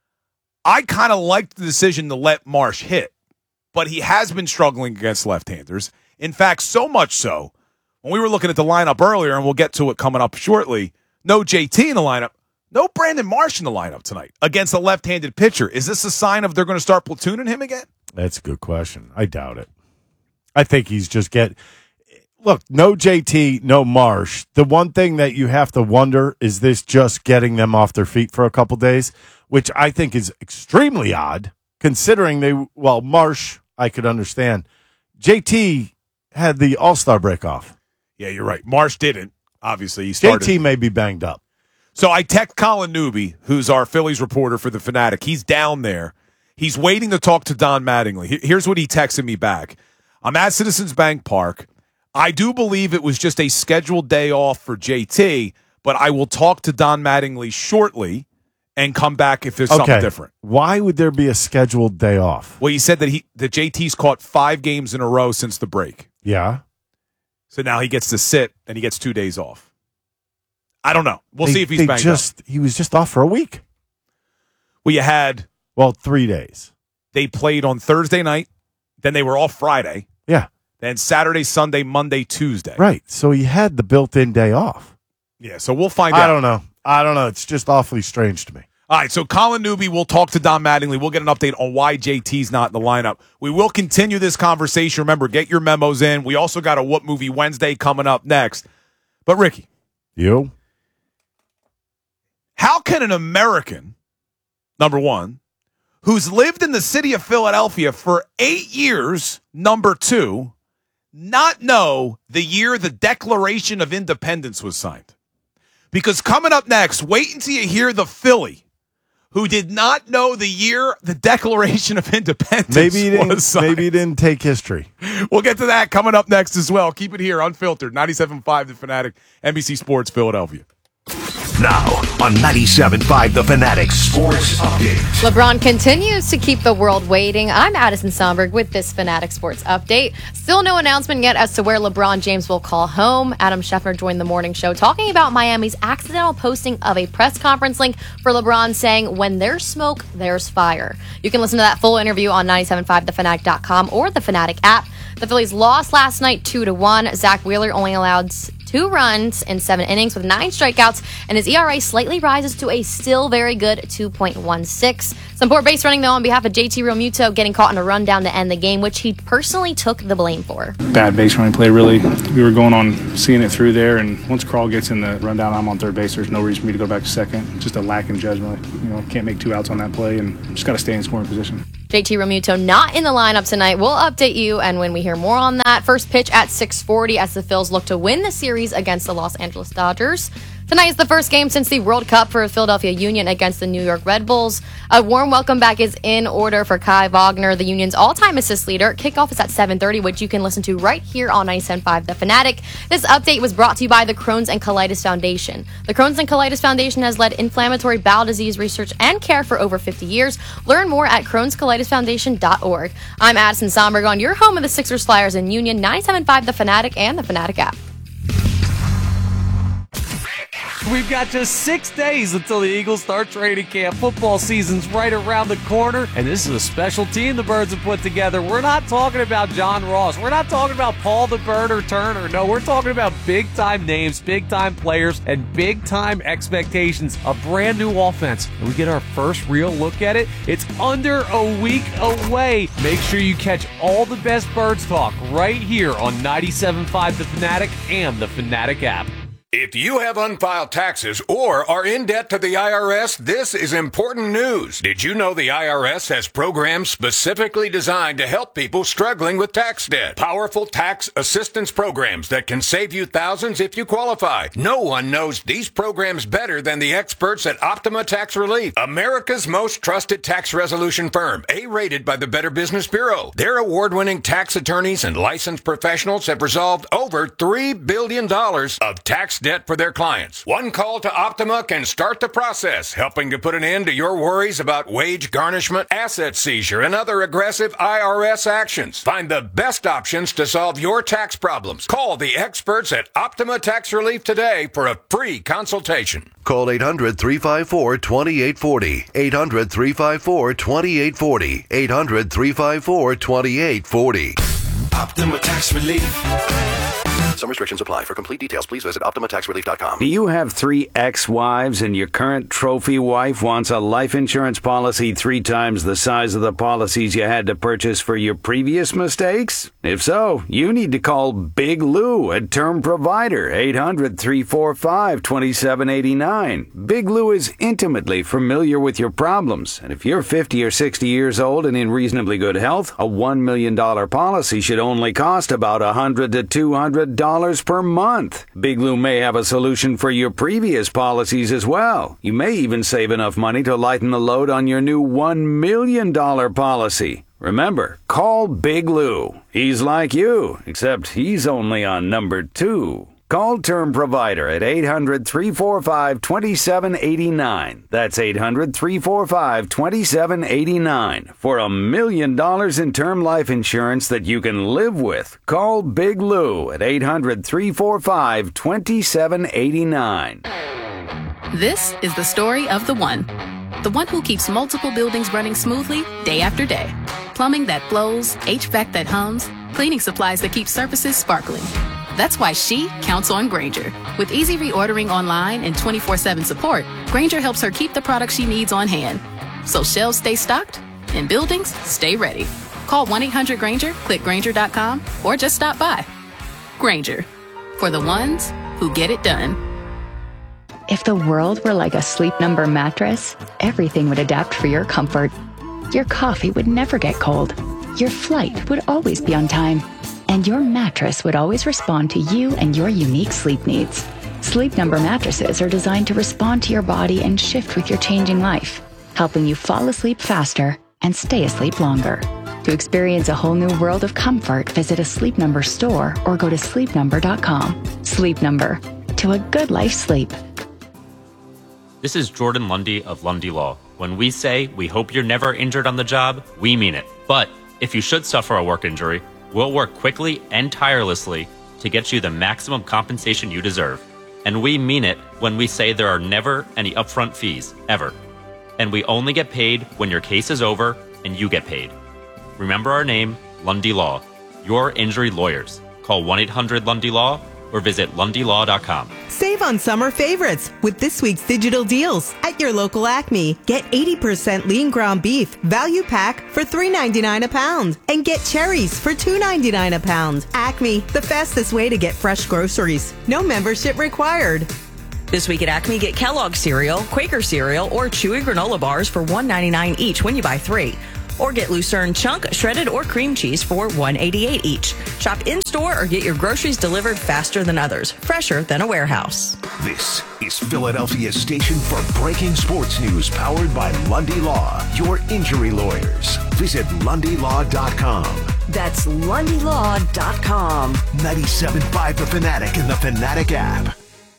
I kind of liked the decision to let Marsh hit, but he has been struggling against left-handers. In fact, so much so, when we were looking at the lineup earlier, and we'll get to it coming up shortly, no JT in the lineup, no Brandon Marsh in the lineup tonight against a left-handed pitcher. Is this a sign of they're going to start platooning him again? That's a good question. I doubt it. I think he's just look, no JT, no Marsh. The one thing that you have to wonder, is this just getting them off their feet for a couple days, which I think is extremely odd, considering Marsh, I could understand. JT had the All-Star break off. Yeah, you're right. Marsh didn't. Obviously, he started. JT may be banged up. So I text Colin Newby, who's our Phillies reporter for The Fanatic. He's down there. He's waiting to talk to Don Mattingly. Here's what he texted me back. I'm at Citizens Bank Park. I do believe it was just a scheduled day off for JT, but I will talk to Don Mattingly shortly and come back if there's something different. Why would there be a scheduled day off? Well, he said that JT's caught 5 games in a row since the break. Yeah. So now he gets to sit, and he gets 2 days off. I don't know. We'll see if he's banged up. He was just off for a week. Well, you had... 3 days. They played on Thursday night. Then they were off Friday. Yeah. Then Saturday, Sunday, Monday, Tuesday. Right. So he had the built-in day off. Yeah, so we'll find out. I don't know. It's just awfully strange to me. All right, so Colin Newby will talk to Don Mattingly. We'll get an update on why JT's not in the lineup. We will continue this conversation. Remember, get your memos in. We also got a What Movie Wednesday coming up next. But, Ricky. How can an American, number one, who's lived in the city of Philadelphia for 8 years, number two, not know the year the Declaration of Independence was signed? Because coming up next, wait until you hear the Philly who did not know the year the Declaration of Independence was signed. Maybe he didn't take history. We'll get to that coming up next as well. Keep it here, unfiltered. 97.5 The Fanatic, NBC Sports Philadelphia. Now on 97.5 The Fanatic Sports Update. LeBron continues to keep the world waiting. I'm Addison Somberg with this Fanatic Sports Update. Still no announcement yet as to where LeBron James will call home. Adam Schefter joined the morning show talking about Miami's accidental posting of a press conference link for LeBron saying, when there's smoke, there's fire. You can listen to that full interview on 97.5thefanatic.com or the Fanatic app. The Phillies lost last night 2-1. Zach Wheeler only allowed 2 runs in 7 innings with 9 strikeouts, and his ERA slightly rises to a still very good 2.16. Some poor base running, though, on behalf of JT Realmuto, getting caught in a rundown to end the game, which he personally took the blame for. Bad base running play, really. We were going on seeing it through there, and once Carl gets in the rundown, I'm on third base. There's no reason for me to go back to second. Just a lack in judgment. Can't make 2 outs on that play, and just got to stay in scoring position. JT Realmuto not in the lineup tonight. We'll update you, and when we hear more on that, first pitch at 6:40 as the Phils look to win the series against the Los Angeles Dodgers. Tonight is the first game since the World Cup for Philadelphia Union against the New York Red Bulls. A warm welcome back is in order for Kai Wagner, the Union's all-time assist leader. Kickoff is at 7:30, which you can listen to right here on 97.5 The Fanatic. This update was brought to you by the Crohn's and Colitis Foundation. The Crohn's and Colitis Foundation has led inflammatory bowel disease research and care for over 50 years. Learn more at crohnscolitisfoundation.org. I'm Addison Somberg on your home of the Sixers, Flyers, and Union, 97.5 The Fanatic and The Fanatic app. We've got just 6 days until the Eagles start training camp. Football season's right around the corner, and this is a special team the Birds have put together. We're not talking about John Ross. We're not talking about Paul the Birder Turner. No, we're talking about big-time names, big-time players, and big-time expectations. A brand new offense. And we get our first real look at it. It's under a week away. Make sure you catch all the best Birds talk right here on 97.5 The Fanatic and the Fanatic app. If you have unfiled taxes or are in debt to the IRS, this is important news. Did you know the IRS has programs specifically designed to help people struggling with tax debt? Powerful tax assistance programs that can save you thousands if you qualify. No one knows these programs better than the experts at Optima Tax Relief, America's most trusted tax resolution firm, A-rated by the Better Business Bureau. Their award-winning tax attorneys and licensed professionals have resolved over $3 billion of tax debt for their clients. One call to Optima can start the process, helping to put an end to your worries about wage garnishment, asset seizure, and other aggressive IRS actions. Find the best options to solve your tax problems. Call the experts at Optima Tax Relief today for a free consultation. Call 800-354-2840. 800-354-2840. 800-354-2840. Optima Tax Relief. Some restrictions apply. For complete details, please visit OptimaTaxRelief.com. Do you have 3 ex-wives and your current trophy wife wants a life insurance policy 3 times the size of the policies you had to purchase for your previous mistakes? If so, you need to call Big Lou at Term Provider, 800-345-2789. Big Lou is intimately familiar with your problems, and if you're 50 or 60 years old and in reasonably good health, a $1 million policy should only cost about $100 to $200 per month. Big Lou may have a solution for your previous policies as well. You may even save enough money to lighten the load on your new $1 million policy. Remember, call Big Lou. He's like you, except he's only on number 2. Call Term Provider at 800-345-2789. That's 800-345-2789 for $1 million in term life insurance that you can live with. Call Big Lou at 800-345-2789. This is the story of the one who keeps multiple buildings running smoothly day after day. Plumbing that flows, HVAC that hums, cleaning supplies that keep surfaces sparkling. That's why she counts on Grainger. With easy reordering online and 24/7 support, Grainger helps her keep the products she needs on hand. So shelves stay stocked and buildings stay ready. Call 1-800-GRAINGER, click Grainger.com, or just stop by. Grainger, for the ones who get it done. If the world were like a Sleep Number mattress, everything would adapt for your comfort. Your coffee would never get cold. Your flight would always be on time. And your mattress would always respond to you and your unique sleep needs. Sleep Number mattresses are designed to respond to your body and shift with your changing life, helping you fall asleep faster and stay asleep longer. To experience a whole new world of comfort, visit a Sleep Number store or go to sleepnumber.com. Sleep Number. To a good life sleep. This is Jordan Lundy of Lundy Law. When we say we hope you're never injured on the job, we mean it. But if you should suffer a work injury, we'll work quickly and tirelessly to get you the maximum compensation you deserve. And we mean it when we say there are never any upfront fees, ever. And we only get paid when your case is over and you get paid. Remember our name, Lundy Law. Your injury lawyers. Call 1-800-LUNDY-LAW or visit lundylaw.com. Save on summer favorites with this week's digital deals at your local Acme. Get 80% lean ground beef value pack for $3.99 a pound and get cherries for $2.99 a pound. Acme, the fastest way to get fresh groceries. No membership required. This week at Acme, get Kellogg cereal, Quaker cereal, or Chewy granola bars for $1.99 each when you buy 3. Or get Lucerne chunk, shredded, or cream cheese for $1.88 each. Shop in-store or get your groceries delivered faster than others, fresher than a warehouse. This is Philadelphia's station for breaking sports news, powered by Lundy Law, your injury lawyers. Visit LundyLaw.com. That's LundyLaw.com. 97.5 The Fanatic and the Fanatic app.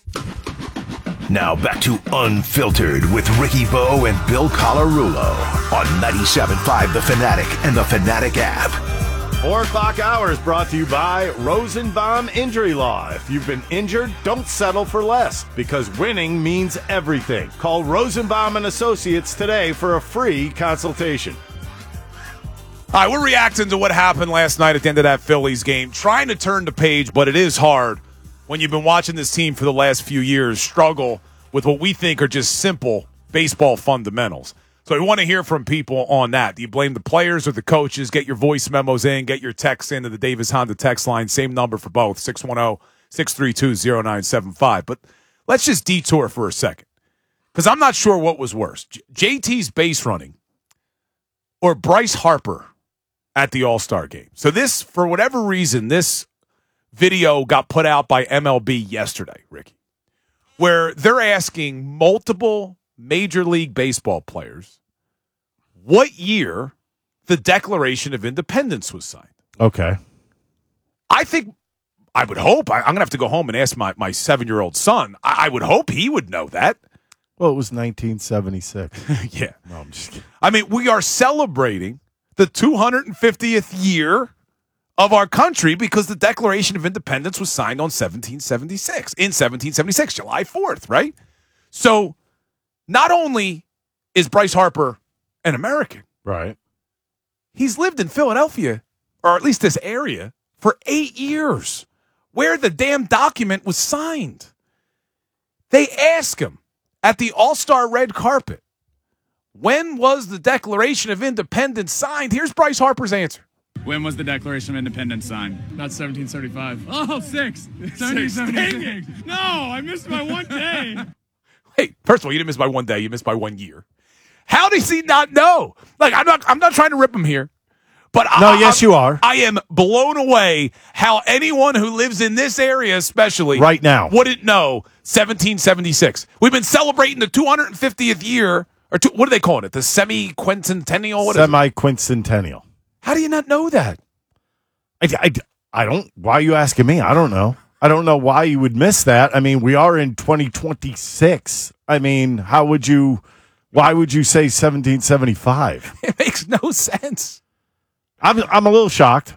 Now back to Unfiltered with Ricky Bowe and Bill Colarulo on 97.5 The Fanatic and the Fanatic app. 4 o'clock hour is brought to you by Rosenbaum Injury Law. If you've been injured, don't settle for less, because winning means everything. Call Rosenbaum and Associates today for a free consultation. All right, we're reacting to what happened last night at the end of that Phillies game. Trying to turn the page, but it is hard when you've been watching this team for the last few years struggle with what we think are just simple baseball fundamentals. So we want to hear from people on that. Do you blame the players or the coaches? Get your voice memos in. Get your texts into the Davis Honda text line. Same number for both, 610-632-0975. But let's just detour for a second, because I'm not sure what was worse, JT's base running or Bryce Harper at the All-Star game. So this, for whatever reason, this video got put out by MLB yesterday, Ricky, where they're asking multiple Major League Baseball players what year the Declaration of Independence was signed. Okay. I would hope, I'm going to have to go home and ask my 7-year-old son. I would hope he would know that. Well, it was 1976. Yeah. No, I'm just kidding. I mean, we are celebrating the 250th year of our country because the Declaration of Independence was signed on 1776, July 4th, right? So not only is Bryce Harper an American, right? He's lived in Philadelphia, or at least this area, for 8 years, where the damn document was signed. They ask him at the All-Star red carpet, when was the Declaration of Independence signed? Here's Bryce Harper's answer. When was the Declaration of Independence signed? Not 1775. Oh, 1776. No, I missed by one day. Hey, first of all, you didn't miss by one day. You missed by 1 year. How does he not know? Like, I'm not trying to rip him here, but yes, you are. I am blown away how anyone who lives in this area, especially right now, wouldn't know 1776. We've been celebrating the 250th year, or what are they calling it? The semi-quincentennial? Semi-quincentennial. How do you not know that? I don't. Why are you asking me? I don't know. I don't know why you would miss that. I mean, we are in 2026. I mean, why would you say 1775? It makes no sense. I'm a little shocked.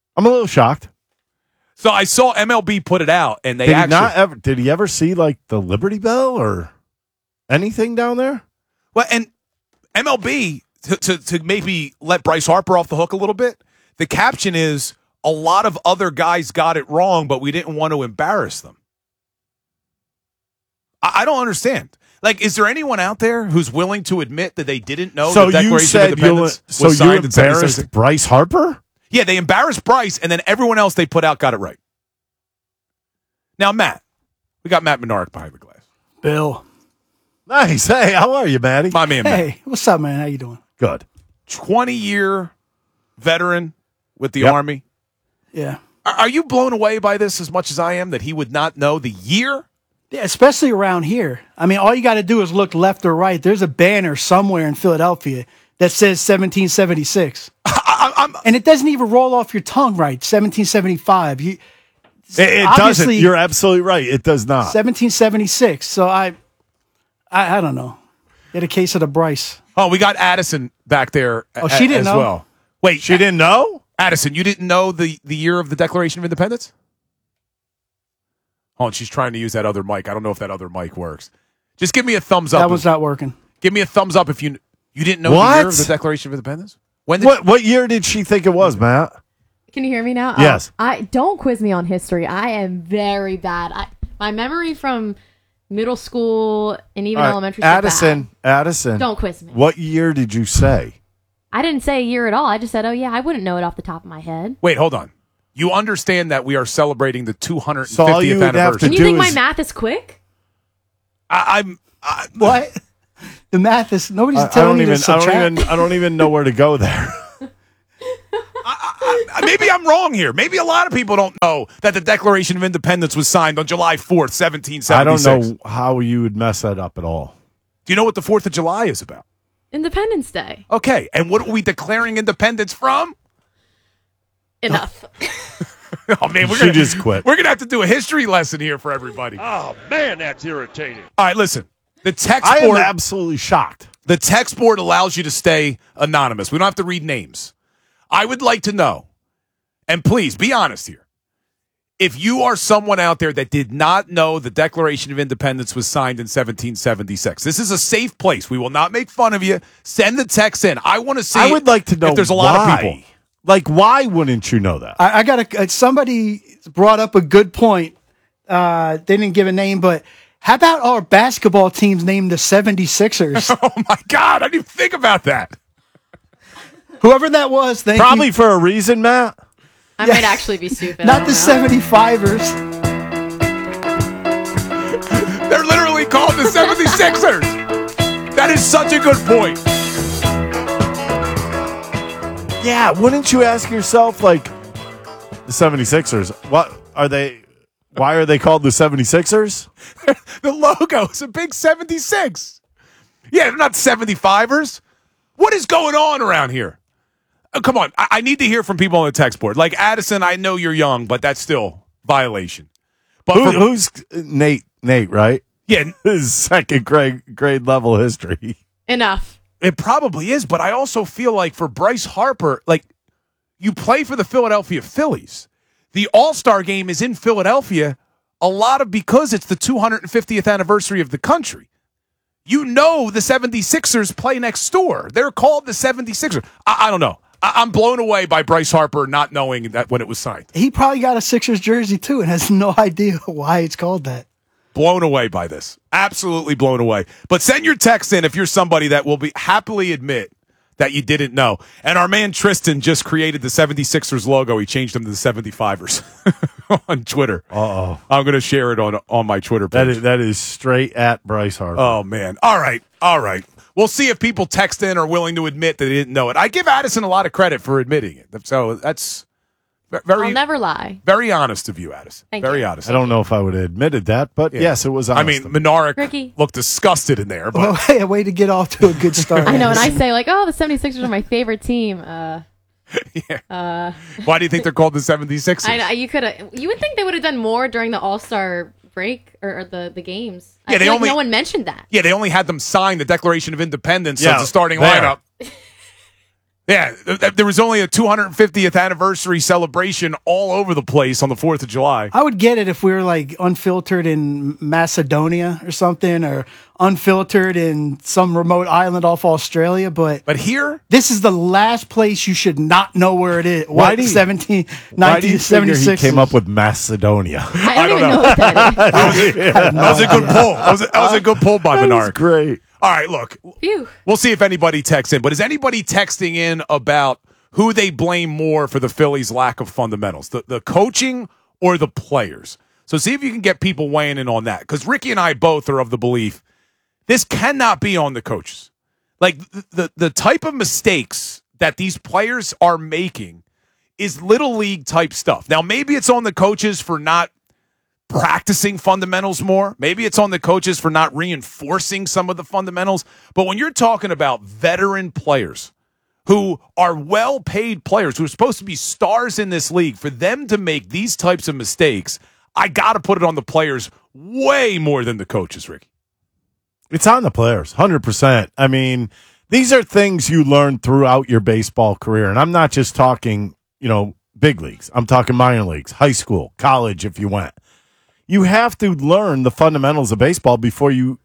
So I saw MLB put it out, and they did he ever see like the Liberty Bell or anything down there? Well, and MLB, to maybe let Bryce Harper off the hook a little bit, the caption is, a lot of other guys got it wrong, but we didn't want to embarrass them. I don't understand. Like, is there anyone out there who's willing to admit that they didn't know the Declaration of Independence was signed in 1776? So you embarrassed Bryce Harper? Yeah, they embarrassed Bryce, and then everyone else they put out got it right. Now, Matt. We got Matt Menard behind the glass. Bill. Nice. Hey, how are you, Matty? My man, Matt. Hey, what's up, man? How you doing? Good. 20-year veteran with the Army. Yeah. Are you blown away by this as much as I am, that he would not know the year? Yeah, especially around here. I mean, all you got to do is look left or right. There's a banner somewhere in Philadelphia that says 1776. And it doesn't even roll off your tongue right, 1775. It doesn't. You're absolutely right. It does not. 1776. So I don't know. Get a case of the Bryce. Oh, we got Addison back there she didn't as know? well. Wait, she didn't know? Addison, you didn't know the year of the Declaration of Independence? Oh, and she's trying to use that other mic. I don't know if that other mic works. Just give me a thumbs up. That was not working. Give me a thumbs up if you didn't know the year of the Declaration of Independence. What year did she think it was, Matt? Can you hear me now? Yes. Don't quiz me on history. I am very bad. My memory from middle school and even elementary school. Addison. Don't quiz me. What year did you say? I didn't say a year at all. I just said, oh, yeah, I wouldn't know it off the top of my head. Wait, hold on. You understand that we are celebrating the 250th So all you would have anniversary. to And you do think my is- math is quick? What? The math is nobody's I telling don't you even. to subtract. I don't even know where to go there. Maybe I'm wrong here. Maybe a lot of people don't know that the Declaration of Independence was signed on July 4th, 1776. I don't know how you would mess that up at all. Do you know what the 4th of July is about? Independence Day. Okay, and what are we declaring independence from? Enough. Oh man, She just quit. We're gonna have to do a history lesson here for everybody. Oh, man, that's irritating. All right, listen. The text I am board, absolutely shocked. the text board allows you to stay anonymous. We don't have to read names. I would like to know, and please be honest here. If you are someone out there that did not know the Declaration of Independence was signed in 1776, this is a safe place. We will not make fun of you. Send the text in. I want to see. I would like to know if there's a why. lot of people. Like, why wouldn't you know that? I got somebody brought up a good point. They didn't give a name, but how about our basketball teams named the 76ers? Oh my God, I didn't even think about that. Whoever that was, thank Probably you. for a reason, Matt. I might actually be stupid. Not the 75ers. They're literally called the 76ers. That is such a good point. Yeah, wouldn't you ask yourself, like, the 76ers, what are they? Why are they called the 76ers? The logo is a big 76. Yeah, they're not 75ers. What is going on around here? Oh, come on. I need to hear from people on the text board. Like Addison, I know you're young, but that's still violation. But Who's Nate? Nate, right? Yeah. His second grade level history. Enough. It probably is, but I also feel like for Bryce Harper, like, you play for the Philadelphia Phillies. The All-Star game is in Philadelphia a lot of because it's the 250th anniversary of the country. You know the 76ers play next door. They're called the 76ers. I don't know. I'm blown away by Bryce Harper not knowing that when it was signed. He probably got a Sixers jersey too and has no idea why it's called that. Blown away by this. Absolutely blown away. But send your text in if you're somebody that will be happily admit that you didn't know. And our man Tristan just created the 76ers logo. He changed them to the 75ers on Twitter. Uh-oh. I'm going to share it on my Twitter page. That is straight at Bryce Harper. Oh, man. All right. We'll see if people text in are willing to admit that they didn't know it. I give Addison a lot of credit for admitting it. So that's very I'll never lie. very honest of you, Addison. Thank very you. honest. I don't know if I would have admitted that, but yes, it was honest. I mean, Minaric Ricky. looked disgusted in there. But Well, hey, a way to get off to a good start. I know, and I say, like, oh, the 76ers are my favorite team. why do you think they're called the 76ers? You would think they would have done more during the All-Star break or the games. Yeah, I feel like no one mentioned that. Yeah, they only had them sign the Declaration of Independence Yeah, as the starting there. lineup. Yeah, there was only a 250th anniversary celebration all over the place on the 4th of July. I would get it if we were like unfiltered in Macedonia or something, or unfiltered in some remote island off Australia. But here, this is the last place you should not know where it is. Why What, do you- 1976? he came up with Macedonia? I don't even know what that is. That was a good pull. That was a good pull by That was Menard. great. All right, look, Phew. we'll see if anybody texts in. But is anybody texting in about who they blame more for the Phillies' lack of fundamentals, the coaching or the players? So see if you can get people weighing in on that. Because Ricky and I both are of the belief this cannot be on the coaches. Like the type of mistakes that these players are making is little league type stuff. Now, maybe it's on the coaches for not practicing fundamentals more. Maybe it's on the coaches for not reinforcing some of the fundamentals. But when you're talking about veteran players who are well-paid players who are supposed to be stars in this league, for them to make these types of mistakes, I got to put it on the players way more than the coaches, Ricky. It's on the players, 100%. I mean, these are things you learn throughout your baseball career. And I'm not just talking, big leagues. I'm talking minor leagues, high school, college if you went. You have to learn the fundamentals of baseball before you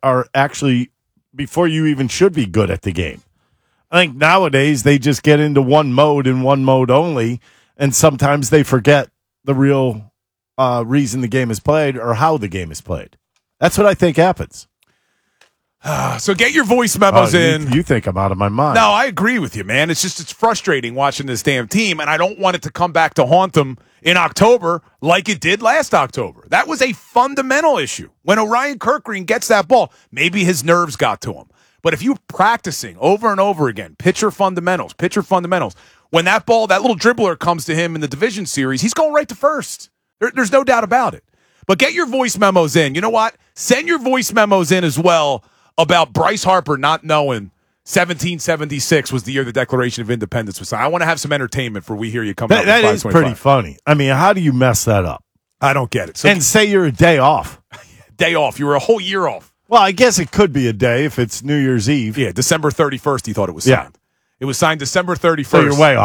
even should be good at the game. I think nowadays they just get into one mode and one mode only, And sometimes they forget the real reason the game is played or how the game is played. That's what I think happens. So get your voice memos in. You think I'm out of my mind. No, I agree with you, man. It's frustrating watching this damn team, and I don't want it to come back to haunt them in October like it did last October. That was a fundamental issue. When Orion Kirkgreen gets that ball, maybe his nerves got to him. But if you're practicing over and over again, pitcher fundamentals, when that ball, that little dribbler comes to him in the division series, he's going right to first. There's no doubt about it. But get your voice memos in. You know what? Send your voice memos in as well about Bryce Harper not knowing 1776 was the year the Declaration of Independence was signed. I want to have some entertainment for We Hear You coming up. That is pretty funny. I mean, how do you mess that up? I don't get it. So, and say you're a day off. Day off. You were a whole year off. Well, I guess it could be a day if it's New Year's Eve. Yeah, December 31st he thought it was signed. Yeah. It was signed December 31st. So you're way off.